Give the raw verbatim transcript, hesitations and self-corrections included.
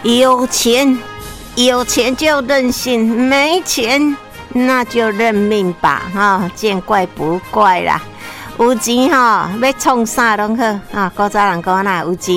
有钱有钱就任性，没钱那就认命吧，哈、哦，见怪不怪啦。有钱吼、哦，要创啥拢好啊！古早人讲啦，有钱。